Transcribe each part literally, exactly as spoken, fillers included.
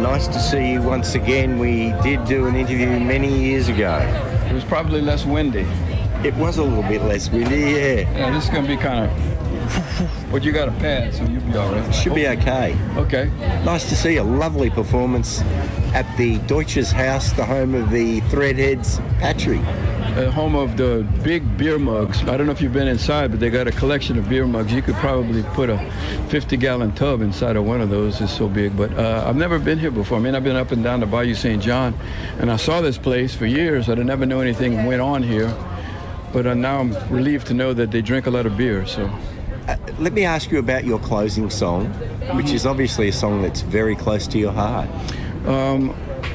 nice to see you once again. We did do an interview many years ago. It was probably less windy. It was a little bit less windy, yeah. Yeah, this is going to be kind of... But you got a pad, so you'll be all right. Should be okay. Okay. Nice to see a lovely performance at the Deutsches Haus, the home of the Threadheads Patry. Uh, home of the big beer mugs. I don't know if you've been inside, but they got a collection of beer mugs. You could probably put a fifty-gallon tub inside of one of those. It's so big. But uh, I've never been here before. I mean, I've been up and down the Bayou Saint John, and I saw this place for years. I never knew anything went on here. But uh, now I'm relieved to know that they drink a lot of beer. So, uh, let me ask you about your closing song, which is obviously a song that's very close to your heart. Um,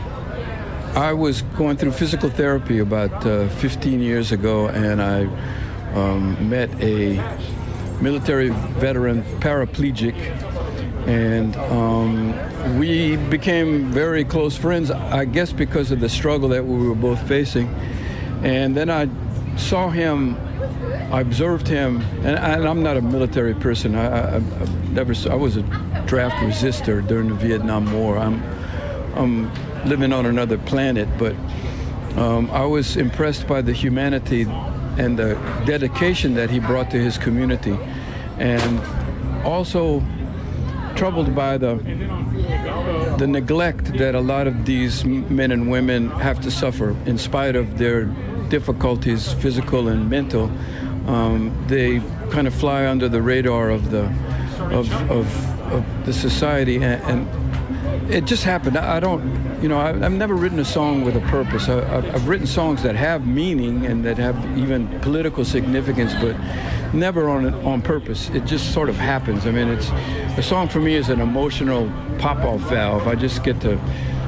I was going through physical therapy about uh, fifteen years ago, and I um, met a military veteran paraplegic, and um, we became very close friends, I guess because of the struggle that we were both facing. And then I saw him, I observed him, and, I, and I'm not a military person. I, I, I never, I was a draft resistor during the Vietnam War. I'm, I'm living on another planet, but um, I was impressed by the humanity and the dedication that he brought to his community, and also troubled by the the neglect that a lot of these men and women have to suffer in spite of their difficulties, physical and mental. Um, they kind of fly under the radar of the of of, of the society, and, and it just happened. I don't, you know, I, I've never written a song with a purpose. I, I've, I've written songs that have meaning and that have even political significance, but never on on purpose. It just sort of happens. I mean, it's a song for me is an emotional pop-off valve. I just get to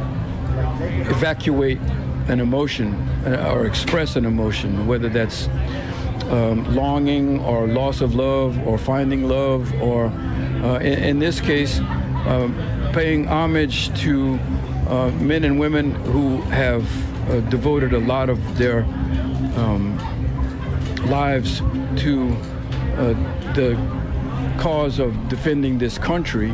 evacuate an emotion uh, or express an emotion, whether that's um, longing or loss of love or finding love, or uh, in, in this case, um, paying homage to uh, men and women who have uh, devoted a lot of their um, lives to uh, the cause of defending this country,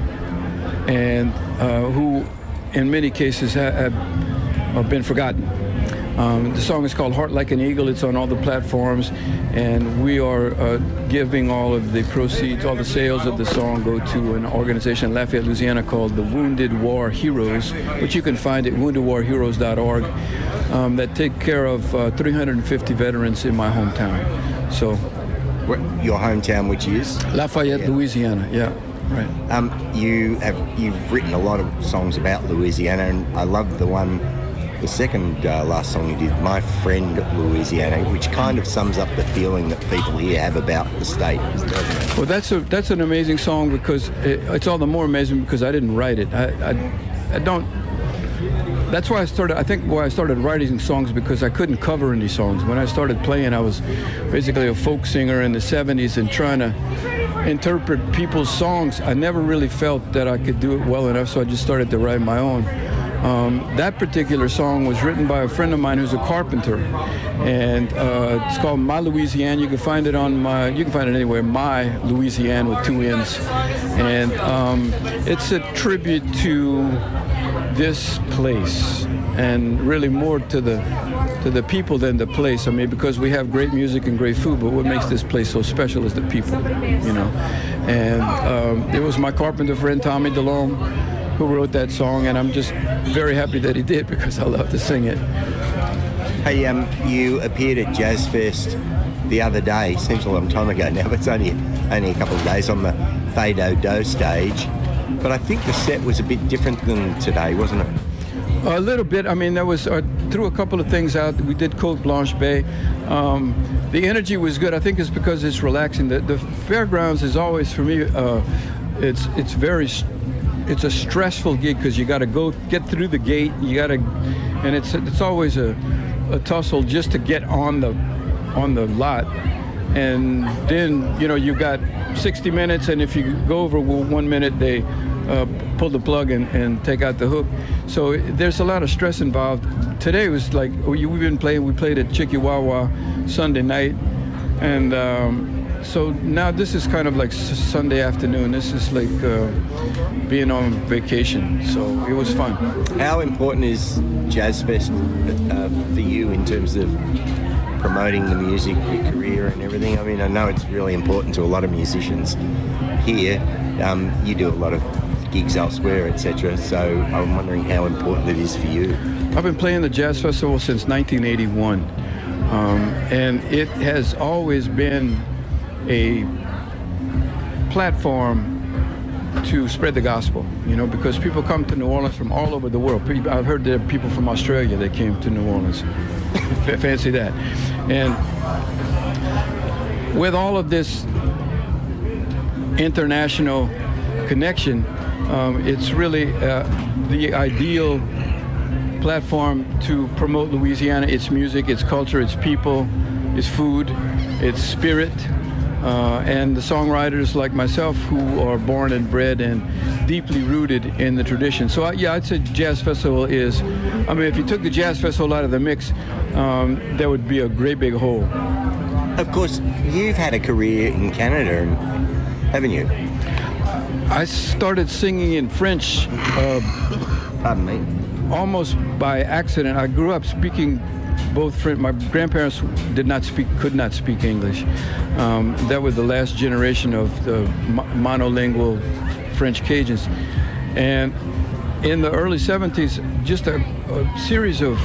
and uh, who in many cases ha- have, have been forgotten. Um, the song is called Heart Like an Eagle. It's on all the platforms, and we are uh, giving all of the proceeds, all the sales of the song go to an organization in Lafayette, Louisiana called the Wounded War Heroes, which you can find at wounded war heroes dot org, um, that take care of uh, three hundred fifty veterans in my hometown. So, your hometown, which is? Lafayette, yeah. Louisiana, yeah. Right. Um, you have you've written a lot of songs about Louisiana, and I love the one, the second uh, last song you did, My Friend Louisiana, which kind of sums up the feeling that people here have about the state, doesn't it? Well, that's a that's an amazing song, because it, it's all the more amazing because I didn't write it. I, I, I don't. That's why I started. I think why I started writing songs, because I couldn't cover any songs. When I started playing, I was basically a folk singer in the seventies and trying to interpret people's songs. I never really felt that I could do it well enough, so I just started to write my own. Um, that particular song was written by a friend of mine who's a carpenter, and uh, it's called My Louisiana. You can find it on my, you can find it anywhere, My Louisiana with two N's, and um, it's a tribute to this place, and really more to the to the people than the place. I mean, because we have great music and great food, but what makes this place so special is the people, you know. And um, it was my carpenter friend Tommy DeLome who wrote that song, and I'm just very happy that he did, because I love to sing it. Hey, um, you appeared at Jazz Fest the other day. Seems a long time ago now, but it's only only a couple of days, on the Fado Do stage. But I think the set was a bit different than today, wasn't it? A little bit. I mean, there was uh, threw a couple of things out. We did Côte Blanche Bay. Um, the energy was good. I think it's because it's relaxing. The, the fairgrounds is always, for me, uh, it's it's very. It's a stressful gig, because you got to go get through the gate. You got to, and it's it's always a, a tussle just to get on the on the lot. And then, you know, you've got sixty minutes, and if you go over one minute, they uh, pull the plug and, and take out the hook. So there's a lot of stress involved. Today was like, we've been playing, we played at Chicky Wawa Sunday night, and um, so now this is kind of like S- Sunday afternoon. This is like uh, being on vacation. So it was fun. How important is Jazz Fest uh, for you in terms of promoting the music, your career and everything? I mean, I know it's really important to a lot of musicians here. Um, you do a lot of gigs elsewhere, et cetera. So I'm wondering how important it is for you. I've been playing the Jazz Festival since nineteen eighty-one, um, and it has always been a platform to spread the gospel, you know, because people come to New Orleans from all over the world. I've heard there are people from Australia that came to New Orleans. Fancy that. And with all of this international connection, um, it's really uh, the ideal platform to promote Louisiana, its music, its culture, its people, its food, its spirit, uh, and the songwriters like myself who are born and bred and deeply rooted in the tradition. So I, yeah, I'd say Jazz Festival is, I mean, if you took the Jazz Festival out of the mix, um, there would be a great big hole. Of course, you've had a career in Canada, haven't you? I started singing in French. Uh, Pardon me. Almost by accident. I grew up speaking both French. My grandparents did not speak, could not speak English. Um, that was the last generation of the mo- monolingual French Cajuns. And in the early seventies, just a, a series of,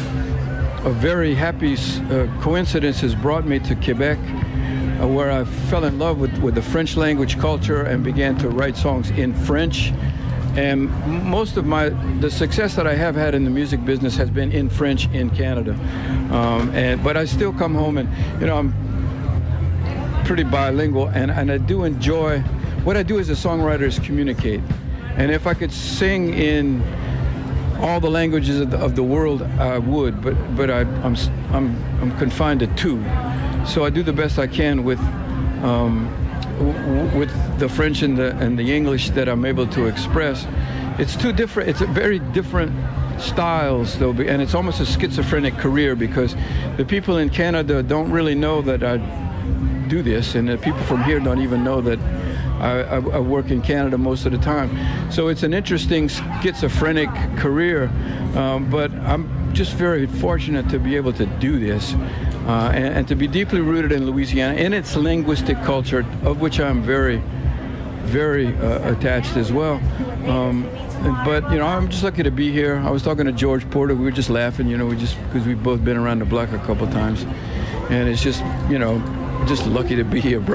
of very happy uh, coincidences brought me to Quebec, uh, where I fell in love with, with the French language culture and began to write songs in French. And most of my, the success that I have had in the music business has been in French in Canada. Um, and but I still come home and, you know, I'm pretty bilingual, and, and I do enjoy, what I do as a songwriter is communicate. And if I could sing in all the languages of the, of the world, I would, but but I, I'm, I'm, I'm confined to two. So I do the best I can with um, with the French and the and the English that I'm able to express. It's two different, it's a very different styles though, and it's almost a schizophrenic career because the people in Canada don't really know that I do this, and the people from here don't even know that I, I, I work in Canada most of the time. So it's an interesting schizophrenic career, um, but I'm just very fortunate to be able to do this. Uh, and, and to be deeply rooted in Louisiana, in its linguistic culture, of which I'm very, very uh, attached as well. Um, but, you know, I'm just lucky to be here. I was talking to George Porter. We were just laughing, you know, we just because we've both been around the block a couple times. And it's just, you know, just lucky to be here, bro.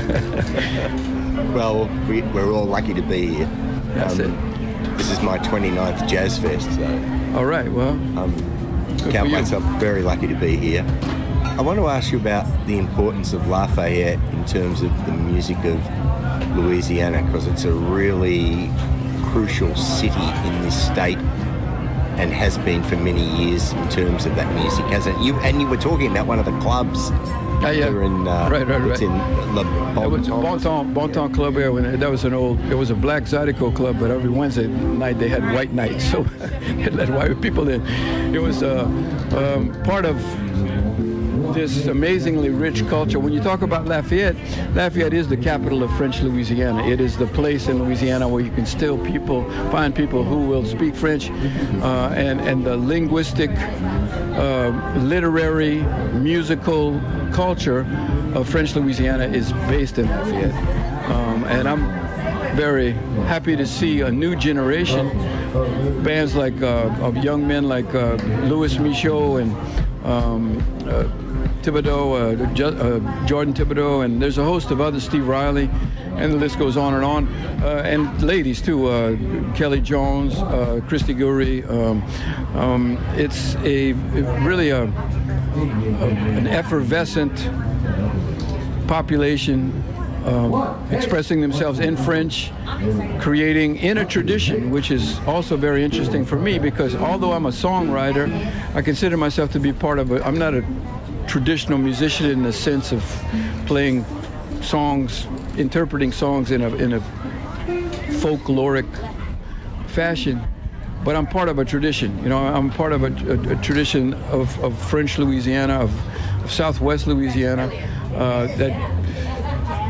Well, we, we're all lucky to be here. That's um, it. This is my twenty-ninth Jazz Fest, so... All right, well... Um, count myself very lucky to be here. I want to ask you about the importance of Lafayette in terms of the music of Louisiana, because it's a really crucial city in this state and has been for many years in terms of that music, hasn't it? You, and you were talking about one of the clubs. Uh, yeah, in, uh, right, right, right. It's in Le Bon, it was Bon Temps, Bon Temps Club here. When that was an old, it was a black Zydeco club, but every Wednesday night they had white nights, so they let white people in. It was uh, um, part of this amazingly rich culture. When you talk about Lafayette, Lafayette is the capital of French Louisiana. It is the place in Louisiana where you can still people find people who will speak French, uh, and and the linguistic, uh, literary, musical culture of French Louisiana is based in Lafayette. Um, and I'm very happy to see a new generation, bands like uh, of young men like uh, Louis Michaud and um, uh, Thibodeau, uh, Ju- uh, Jordan Thibodeau, and there's a host of others, Steve Riley, and the list goes on and on. Uh, and ladies too, uh, Kelly Jones, uh, Christy Guri. Um, um, it's a really a, a an effervescent population uh, expressing themselves in French, creating in a tradition, which is also very interesting for me because although I'm a songwriter, I consider myself to be part of a, I'm not a traditional musician in the sense of playing songs, interpreting songs in a in a folkloric fashion, but I'm part of a tradition. You know, I'm part of a, a, a tradition of, of French Louisiana, of, of Southwest Louisiana, uh, that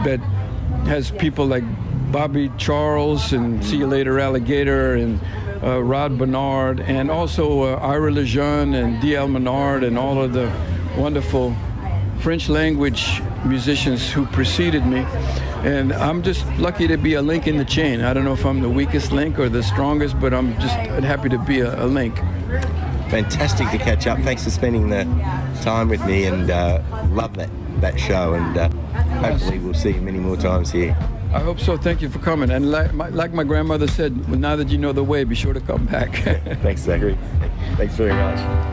that has people like Bobby Charles and See You Later Alligator and uh, Rod Bernard, and also uh, Ira Lejeune and D L Menard and all of the wonderful French language musicians who preceded me. And I'm just lucky to be a link in the chain. I don't know if I'm the weakest link or the strongest, but I'm just happy to be a, a link. Fantastic to catch up. Thanks for spending the time with me, and uh, love that, that show, and uh, hopefully we'll see you many more times here. I hope so. Thank you for coming. And like my, like my grandmother said, now that you know the way, be sure to come back. Thanks, Zachary. Thanks very much.